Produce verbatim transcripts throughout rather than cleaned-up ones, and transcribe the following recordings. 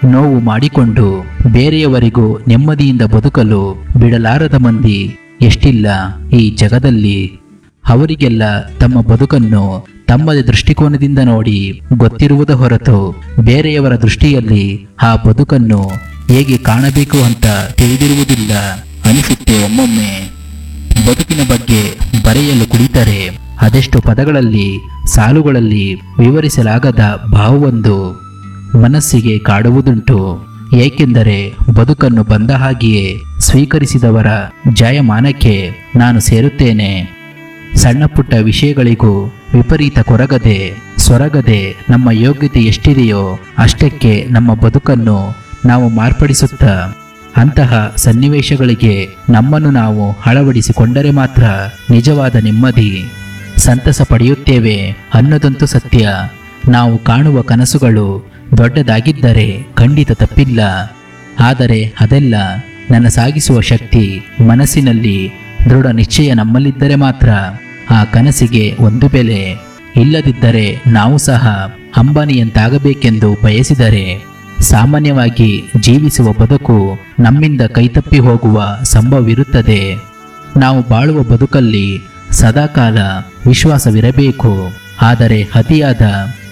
ನೋವು ಮಾಡಿಕೊಂಡು ಬೇರೆಯವರಿಗೂ ನೆಮ್ಮದಿಯಿಂದ ಬದುಕಲು ಬಿಡಲಾರದ ಮಂದಿ ಎಷ್ಟಿಲ್ಲ ಈ ಜಗದಲ್ಲಿ. ಅವರಿಗೆಲ್ಲ ತಮ್ಮ ಬದುಕನ್ನು ತಮ್ಮದೇ ದೃಷ್ಟಿಕೋನದಿಂದ ನೋಡಿ ಗೊತ್ತಿರುವುದ ಹೊರತು ಬೇರೆಯವರ ದೃಷ್ಟಿಯಲ್ಲಿ ಆ ಬದುಕನ್ನು ಹೇಗೆ ಕಾಣಬೇಕು ಅಂತ ತಿಳಿದಿರುವುದಿಲ್ಲ ಅನಿಸುತ್ತೆ ಒಮ್ಮೊಮ್ಮೆ. ಬದುಕಿನ ಬಗ್ಗೆ ಬರೆಯಲು ಕುಳಿತರೆ ಅದೆಷ್ಟು ಪದಗಳಲ್ಲಿ ಸಾಲುಗಳಲ್ಲಿ ವಿವರಿಸಲಾಗದ ಭಾವವೊಂದು ಮನಸ್ಸಿಗೆ ಕಾಡುವುದುಂಟು. ಏಕೆಂದರೆ ಬದುಕನ್ನು ಬಂದ ಹಾಗೆಯೇ ಸ್ವೀಕರಿಸಿದವರ ಜಾಯಮಾನಕ್ಕೆ ನಾನು ಸೇರುತ್ತೇನೆ. ಸಣ್ಣ ಪುಟ್ಟ ವಿಷಯಗಳಿಗೂ ವಿಪರೀತ ಕೊರಗದೆ ಸೊರಗದೆ ನಮ್ಮ ಯೋಗ್ಯತೆ ಎಷ್ಟಿದೆಯೋ ಅಷ್ಟಕ್ಕೆ ನಮ್ಮ ಬದುಕನ್ನು ನಾವು ಮಾರ್ಪಡಿಸುತ್ತಾ ಅಂತಹ ಸನ್ನಿವೇಶಗಳಿಗೆ ನಮ್ಮನ್ನು ನಾವು ಅಳವಡಿಸಿಕೊಂಡರೆ ಮಾತ್ರ ನಿಜವಾದ ನೆಮ್ಮದಿ ಸಂತಸ ಪಡೆಯುತ್ತೇವೆ ಅನ್ನೋದಂತೂ ಸತ್ಯ. ನಾವು ಕಾಣುವ ಕನಸುಗಳು ದೊಡ್ಡದಾಗಿದ್ದರೆ ಖಂಡಿತ ತಪ್ಪಿಲ್ಲ. ಆದರೆ ಅದೆಲ್ಲ ನನ್ನ ಸಾಗಿಸುವ ಶಕ್ತಿ ಮನಸ್ಸಿನಲ್ಲಿ ದೃಢ ನಿಶ್ಚಯ ನಮ್ಮಲ್ಲಿದ್ದರೆ ಮಾತ್ರ ಆ ಕನಸಿಗೆ ಒಂದು ಬೆಲೆ. ಇಲ್ಲದಿದ್ದರೆ ನಾವು ಸಹ ಅಂಬಾನಿಯಂತಾಗಬೇಕೆಂದು ಬಯಸಿದರೆ ಸಾಮಾನ್ಯವಾಗಿ ಜೀವಿಸುವ ಬದುಕು ನಮ್ಮಿಂದ ಕೈತಪ್ಪಿ ಹೋಗುವ ಸಂಭವವಿರುತ್ತದೆ. ನಾವು ಬಾಳುವ ಬದುಕಲ್ಲಿ ಸದಾಕಾಲ ವಿಶ್ವಾಸವಿರಬೇಕು. ಆದರೆ ಅತಿಯಾದ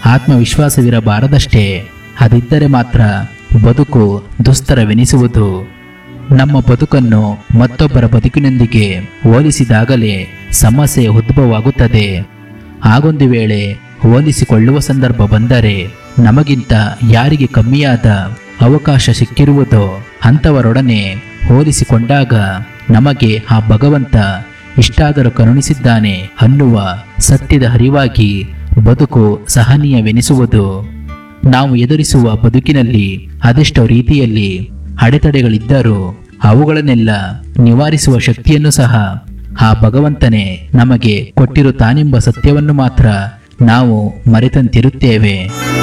ಆತ್ಮವಿಶ್ವಾಸವಿರಬಾರದಷ್ಟೇ. ಅದಿದ್ದರೆ ಮಾತ್ರ ಬದುಕು ದುಸ್ತರವೆನಿಸುವುದು. ನಮ್ಮ ಬದುಕನ್ನು ಮತ್ತೊಬ್ಬರ ಬದುಕಿನೊಂದಿಗೆ ಹೋಲಿಸಿದಾಗಲೇ ಸಮಸ್ಯೆ ಉದ್ಭವವಾಗುತ್ತದೆ. ಹಾಗೊಂದು ವೇಳೆ ಹೋಲಿಸಿಕೊಳ್ಳುವ ಸಂದರ್ಭ ಬಂದರೆ ನಮಗಿಂತ ಯಾರಿಗೆ ಕಮ್ಮಿಯಾದ ಅವಕಾಶ ಸಿಕ್ಕಿರುವುದೋ ಅಂಥವರೊಡನೆ ಹೋಲಿಸಿಕೊಂಡಾಗ ನಮಗೆ ಆ ಭಗವಂತ ಇಷ್ಟಾದರೂ ಕರುಣಿಸಿದ್ದಾನೆ ಅನ್ನುವ ಸತ್ಯದ ಅರಿವಾಗಿ ಬದುಕು ಸಹನೀಯವೆನಿಸುವುದು. ನಾವು ಎದುರಿಸುವ ಬದುಕಿನಲ್ಲಿ ಅದೆಷ್ಟೋ ರೀತಿಯಲ್ಲಿ ಅಡೆತಡೆಗಳಿದ್ದರೂ ಅವುಗಳನ್ನೆಲ್ಲ ನಿವಾರಿಸುವ ಶಕ್ತಿಯನ್ನು ಸಹ ಆ ಭಗವಂತನೇ ನಮಗೆ ಕೊಟ್ಟಿರುತ್ತಾನೆಂಬ ಸತ್ಯವನ್ನು ಮಾತ್ರ ನಾವು ಮರೆತಂತಿರುತ್ತೇವೆ.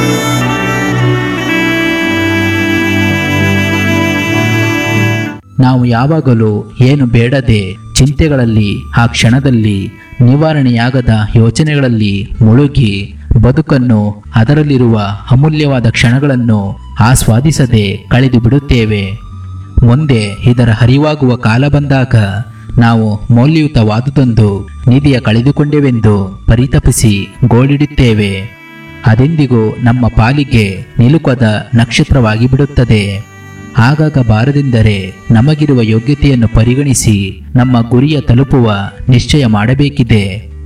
ನಾವು ಯಾವಾಗಲೂ ಏನು ಬೇಡದೆ ಚಿಂತೆಗಳಲ್ಲಿ ಆ ಕ್ಷಣದಲ್ಲಿ ನಿವಾರಣೆಯಾಗದ ಯೋಚನೆಗಳಲ್ಲಿ ಮುಳುಗಿ ಬದುಕನ್ನು ಅದರಲ್ಲಿರುವ ಅಮೂಲ್ಯವಾದ ಕ್ಷಣಗಳನ್ನು ಆಸ್ವಾದಿಸದೆ ಕಳೆದು ಬಿಡುತ್ತೇವೆ. ಮುಂದೆ ಇದರ ಹರಿವಾಗುವ ಕಾಲ ಬಂದಾಗ ನಾವು ಮೌಲ್ಯಯುತವಾದುದೊಂದು ನಿಧಿಯ ಕಳೆದುಕೊಂಡೆವೆಂದು ಪರಿತಪಿಸಿ ಗೋಳಿಡುತ್ತೇವೆ. ಅದೆಂದಿಗೂ ನಮ್ಮ ಪಾಲಿಗೆ ನಿಲುಕದ ನಕ್ಷತ್ರವಾಗಿ ಬಿಡುತ್ತದೆ. ಆಗಾಗ ಬಾರದೆಂದರೆ ನಮಗಿರುವ ಯೋಗ್ಯತೆಯನ್ನು ಪರಿಗಣಿಸಿ ನಮ್ಮ ಗುರಿಯ ತಲುಪುವ ನಿಶ್ಚಯ ಮಾಡಬೇಕಿದೆ.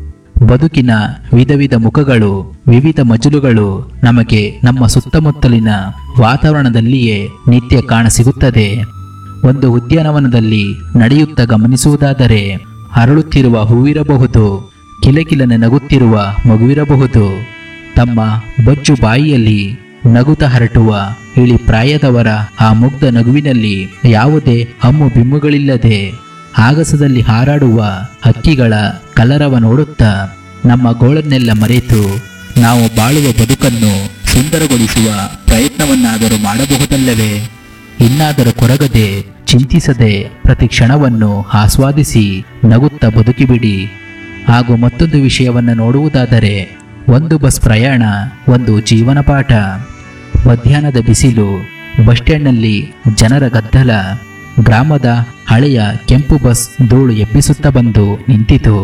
ಬದುಕಿನ ವಿಧ ವಿಧ ಮುಖಗಳು ವಿವಿಧ ಮಜಲುಗಳು ನಮಗೆ ನಮ್ಮ ಸುತ್ತಮುತ್ತಲಿನ ವಾತಾವರಣದಲ್ಲಿಯೇ ನಿತ್ಯ ಕಾಣಸಿಗುತ್ತದೆ. ಒಂದು ಉದ್ಯಾನವನದಲ್ಲಿ ನಡೆಯುತ್ತಾ ಗಮನಿಸುವುದಾದರೆ ಅರಳುತ್ತಿರುವ ಹೂವಿರಬಹುದು, ಕಿಲಕಿಲನೆ ನಗುತ್ತಿರುವ ಮಗುವಿರಬಹುದು. ತಮ್ಮ ಬೊಜ್ಜು ಬಾಯಿಯಲ್ಲಿ ನಗುತ್ತ ಹರಟುವ ಇಳಿ ಪ್ರಾಯದವರ ಆ ಮುಗ್ಧ ನಗುವಿನಲ್ಲಿ ಯಾವುದೇ ಹಮ್ಮು ಬಿಮ್ಮುಗಳಿಲ್ಲದೆ ಆಗಸದಲ್ಲಿ ಹಾರಾಡುವ ಹಕ್ಕಿಗಳ ಕಲರವ ನೋಡುತ್ತಾ ನಮ್ಮ ಗೋಳನ್ನೆಲ್ಲ ಮರೆತು ನಾವು ಬಾಳುವ ಬದುಕನ್ನು ಸುಂದರಗೊಳಿಸುವ ಪ್ರಯತ್ನವನ್ನಾದರೂ ಮಾಡಬಹುದಲ್ಲವೇ? ಇನ್ನಾದರೂ ಕೊರಗದೆ ಚಿಂತಿಸದೆ ಪ್ರತಿ ಕ್ಷಣವನ್ನು ಆಸ್ವಾದಿಸಿ ನಗುತ್ತಾ ಬದುಕಿಬಿಡಿ. ಹಾಗೂ ಮತ್ತೊಂದು ವಿಷಯವನ್ನು ನೋಡುವುದಾದರೆ ಒಂದು ಬಸ್ ಪ್ರಯಾಣ ಒಂದು ಜೀವನ ಪಾಠ. ಮಧ್ಯಾಹ್ನದ ಬಿಸಿಲು, ಬಸ್ ಸ್ಟ್ಯಾಂಡ್ನಲ್ಲಿ ಜನರ ಗದ್ದಲ, ಗ್ರಾಮದ ಹಳೆಯ ಕೆಂಪು ಬಸ್ ಧೂಳು ಎಬ್ಬಿಸುತ್ತಾ ಬಂದು ನಿಂತಿತು.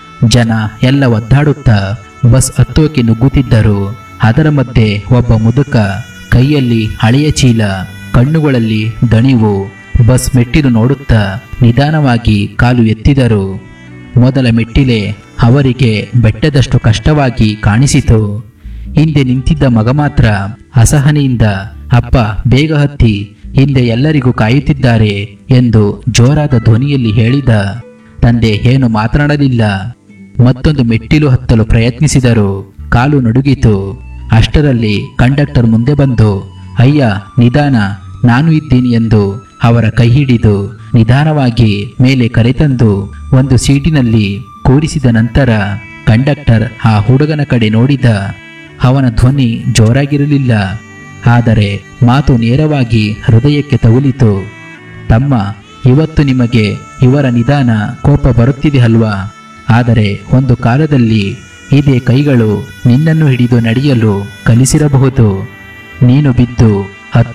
ಜನ ಎಲ್ಲ ಒದ್ದಾಡುತ್ತಾ ಬಸ್ ಹತ್ತೋಕೆ ನುಗ್ಗುತ್ತಿದ್ದರು. ಅದರ ಮಧ್ಯೆ ಒಬ್ಬ ಮುದುಕ ಕೈಯಲ್ಲಿ ಹಳೆಯ ಚೀಲ, ಕಣ್ಣುಗಳಲ್ಲಿ ದಣಿವು, ಬಸ್ ಮೆಟ್ಟಿಲು ನೋಡುತ್ತಾ ನಿಧಾನವಾಗಿ ಕಾಲು ಎತ್ತಿದರು. ಮೊದಲ ಮೆಟ್ಟಿಲೆ ಅವರಿಗೆ ಬೆಟ್ಟದಷ್ಟು ಕಷ್ಟವಾಗಿ ಕಾಣಿಸಿತು. ಹಿಂದೆ ನಿಂತಿದ್ದ ಮಗ ಮಾತ್ರ ಅಸಹನೆಯಿಂದ ಅಪ್ಪ ಬೇಗ ಹತ್ತಿ, ಹಿಂದೆ ಎಲ್ಲರಿಗೂ ಕಾಯುತ್ತಿದ್ದಾರೆ ಎಂದು ಜೋರಾದ ಧ್ವನಿಯಲ್ಲಿ ಹೇಳಿದ. ತಂದೆ ಏನು ಮಾತನಾಡಲಿಲ್ಲ. ಮತ್ತೊಂದು ಮೆಟ್ಟಿಲು ಹತ್ತಲು ಪ್ರಯತ್ನಿಸಿದರು. ಕಾಲು ನಡುಗಿತು. ಅಷ್ಟರಲ್ಲಿ ಕಂಡಕ್ಟರ್ ಮುಂದೆ ಬಂದು ಅಯ್ಯ ನಿಧಾನ, ನಾನು ಇದ್ದೀನಿ ಎಂದು ಅವರ ಕೈ ಹಿಡಿದು ನಿಧಾನವಾಗಿ ಮೇಲೆ ಕರೆತಂದು ಒಂದು ಸೀಟಿನಲ್ಲಿ ಕೂರಿಸಿದ ನಂತರ ಕಂಡಕ್ಟರ್ ಆ ಹುಡುಗನ ಕಡೆ ನೋಡಿದ. ಅವನ ಧ್ವನಿ ಜೋರಾಗಿರಲಿಲ್ಲ, ಆದರೆ ಮಾತು ನೇರವಾಗಿ ಹೃದಯಕ್ಕೆ ತಗುಲಿತು. ತಮ್ಮ, ಇವತ್ತು ನಿಮಗೆ ಇವರ ನಿಧಾನ ಕೋಪ ಬರುತ್ತಿದೆ ಅಲ್ವಾ? ಆದರೆ ಒಂದು ಕಾಲದಲ್ಲಿ ಇದೇ ಕೈಗಳು ನಿನ್ನನ್ನು ಹಿಡಿದು ನಡೆಯಲು ಕಲಿಸಿರಬಹುದು. ನೀನು ಬಿದ್ದು